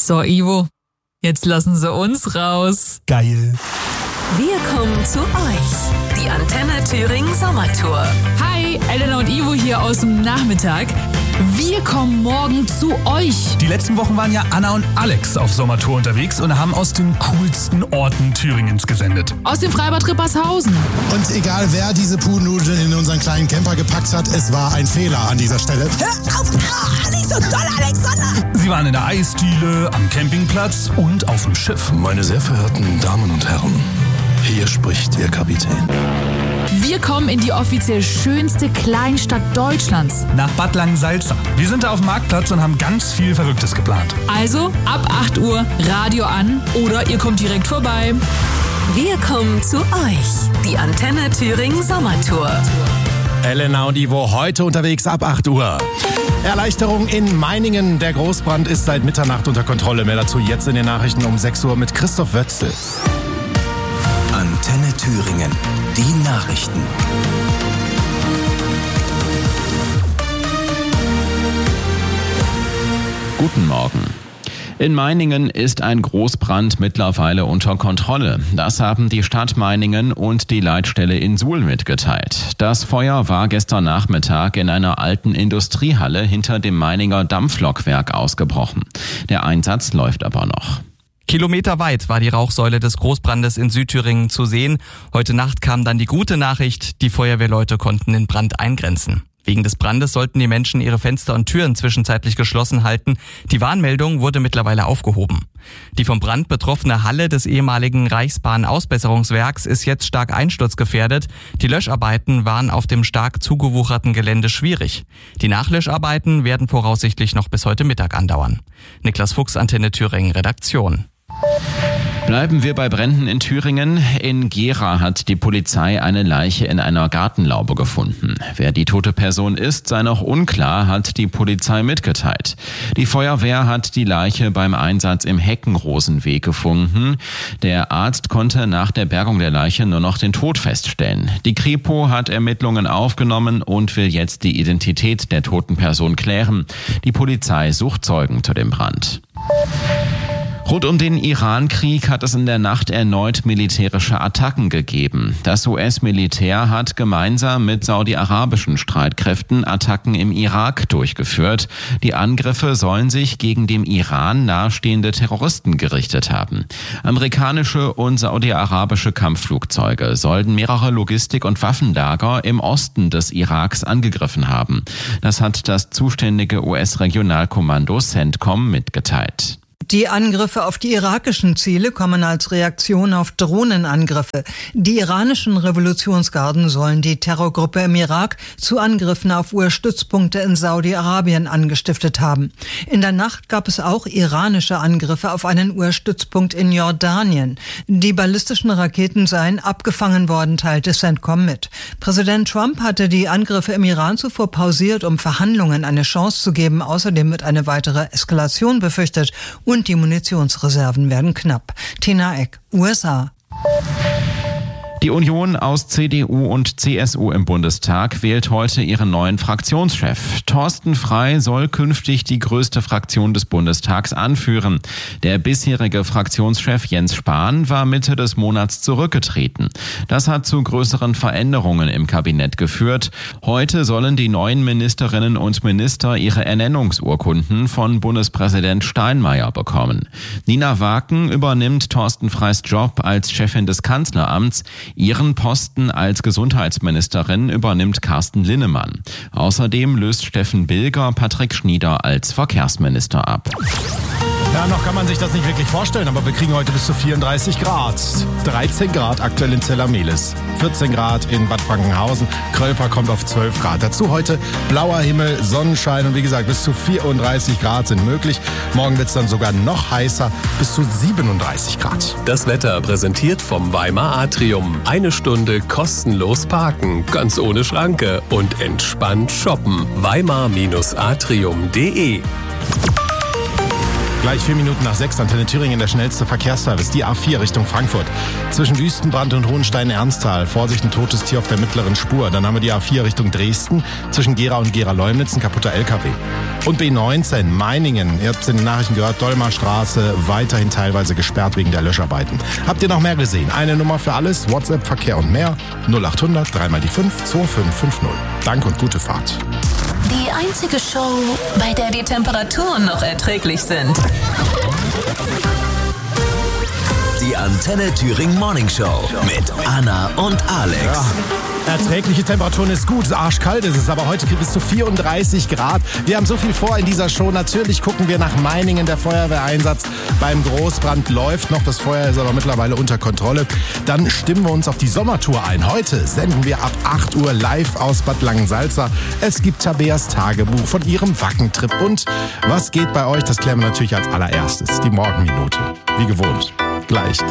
So, Ivo, jetzt lassen Sie uns raus. Geil. Wir kommen zu euch. Die Antenne Thüringen Sommertour. Hi, Elena und Ivo hier aus dem Nachmittag. Wir kommen morgen zu euch. Die letzten Wochen waren ja Anna und Alex auf Sommertour unterwegs und haben aus den coolsten Orten Thüringens gesendet. Aus dem Freibad Rippershausen. Und egal wer diese Puhnudeln in unseren kleinen Camper gepackt hat, es war ein Fehler an dieser Stelle. Hör auf! Ah, nicht so doll, Alexander! Sie waren in der Eisdiele, am Campingplatz und auf dem Schiff. Meine sehr verehrten Damen und Herren, hier spricht Ihr Kapitän. Wir kommen in die offiziell schönste Kleinstadt Deutschlands. Nach Bad Langensalza. Wir sind da auf dem Marktplatz und haben ganz viel Verrücktes geplant. Also ab 8 Uhr Radio an oder ihr kommt direkt vorbei. Wir kommen zu euch. Die Antenne Thüringen Sommertour. Elena und Ivo heute unterwegs ab 8 Uhr. Erleichterung in Meiningen. Der Großbrand ist seit Mitternacht unter Kontrolle. Mehr dazu jetzt in den Nachrichten um 6 Uhr mit Christoph Wötzel. Antenne Thüringen. Die Nachrichten. Guten Morgen. In Meiningen ist ein Großbrand mittlerweile unter Kontrolle. Das haben die Stadt Meiningen und die Leitstelle in Suhl mitgeteilt. Das Feuer war gestern Nachmittag in einer alten Industriehalle hinter dem Meininger Dampflokwerk ausgebrochen. Der Einsatz läuft aber noch. Kilometerweit war die Rauchsäule des Großbrandes in Südthüringen zu sehen. Heute Nacht kam dann die gute Nachricht, die Feuerwehrleute konnten den Brand eingrenzen. Wegen des Brandes sollten die Menschen ihre Fenster und Türen zwischenzeitlich geschlossen halten. Die Warnmeldung wurde mittlerweile aufgehoben. Die vom Brand betroffene Halle des ehemaligen Reichsbahn-Ausbesserungswerks ist jetzt stark einsturzgefährdet. Die Löscharbeiten waren auf dem stark zugewucherten Gelände schwierig. Die Nachlöscharbeiten werden voraussichtlich noch bis heute Mittag andauern. Niklas Fuchs, Antenne Thüringen, Redaktion. Bleiben wir bei Bränden in Thüringen. In Gera hat die Polizei eine Leiche in einer Gartenlaube gefunden. Wer die tote Person ist, sei noch unklar, hat die Polizei mitgeteilt. Die Feuerwehr hat die Leiche beim Einsatz im Heckenrosenweg gefunden. Der Arzt konnte nach der Bergung der Leiche nur noch den Tod feststellen. Die Kripo hat Ermittlungen aufgenommen und will jetzt die Identität der toten Person klären. Die Polizei sucht Zeugen zu dem Brand. Rund um den Iran-Krieg hat es in der Nacht erneut militärische Attacken gegeben. Das US-Militär hat gemeinsam mit saudi-arabischen Streitkräften Attacken im Irak durchgeführt. Die Angriffe sollen sich gegen dem Iran nahestehende Terroristen gerichtet haben. Amerikanische und saudi-arabische Kampfflugzeuge sollten mehrere Logistik- und Waffenlager im Osten des Iraks angegriffen haben. Das hat das zuständige US-Regionalkommando CENTCOM mitgeteilt. Die Angriffe auf die irakischen Ziele kommen als Reaktion auf Drohnenangriffe. Die iranischen Revolutionsgarden sollen die Terrorgruppe im Irak zu Angriffen auf US-Stützpunkte in Saudi-Arabien angestiftet haben. In der Nacht gab es auch iranische Angriffe auf einen US-Stützpunkt in Jordanien. Die ballistischen Raketen seien abgefangen worden, teilte CENTCOM mit. Präsident Trump hatte die Angriffe im Iran zuvor pausiert, um Verhandlungen eine Chance zu geben. Außerdem wird eine weitere Eskalation befürchtet und die Munitionsreserven werden knapp. Tina Eck, USA. Die Union aus CDU und CSU im Bundestag wählt heute ihren neuen Fraktionschef. Thorsten Frey soll künftig die größte Fraktion des Bundestags anführen. Der bisherige Fraktionschef Jens Spahn war Mitte des Monats zurückgetreten. Das hat zu größeren Veränderungen im Kabinett geführt. Heute sollen die neuen Ministerinnen und Minister ihre Ernennungsurkunden von Bundespräsident Steinmeier bekommen. Nina Waken übernimmt Thorsten Freys Job als Chefin des Kanzleramts. Ihren Posten als Gesundheitsministerin übernimmt Carsten Linnemann. Außerdem löst Steffen Bilger Patrick Schnieder als Verkehrsminister ab. Ja, noch kann man sich das nicht wirklich vorstellen, aber wir kriegen heute bis zu 34 Grad. 13 Grad aktuell in Zellermelis, 14 Grad in Bad Frankenhausen, Krölper kommt auf 12 Grad. Dazu heute blauer Himmel, Sonnenschein und wie gesagt, bis zu 34 Grad sind möglich. Morgen wird es dann sogar noch heißer, bis zu 37 Grad. Das Wetter präsentiert vom Weimar Atrium. 1 Stunde kostenlos parken, ganz ohne Schranke und entspannt shoppen. Weimar-atrium.de Gleich 4 Minuten nach 6, Antenne Thüringen, der schnellste Verkehrsservice, die A4 Richtung Frankfurt. Zwischen Wüstenbrand und Hohenstein-Ernsthal, Vorsicht, ein totes Tier auf der mittleren Spur. Dann haben wir die A4 Richtung Dresden, zwischen Gera und Gera-Leumnitz, ein kaputter LKW. Und B19, Meiningen, ihr habt es in den Nachrichten gehört, Dolmarstraße, weiterhin teilweise gesperrt wegen der Löscharbeiten. Habt ihr noch mehr gesehen? Eine Nummer für alles, WhatsApp, Verkehr und mehr, 0800 3 mal die 5 2550. Danke und gute Fahrt. Die einzige Show, bei der die Temperaturen noch erträglich sind. Die Antenne Thüringen Morning Show mit Anna und Alex. Ja, erträgliche Temperaturen ist gut, arschkalt ist es, aber heute bis zu 34 Grad. Wir haben so viel vor in dieser Show. Natürlich gucken wir nach Meiningen, der Feuerwehreinsatz beim Großbrand läuft noch. Das Feuer ist aber mittlerweile unter Kontrolle. Dann stimmen wir uns auf die Sommertour ein. Heute senden wir ab 8 Uhr live aus Bad Langensalza. Es gibt Tabeas Tagebuch von ihrem Wackentrip. Und was geht bei euch? Das klären wir natürlich als allererstes. Die Morgenminute. Wie gewohnt. Gleich.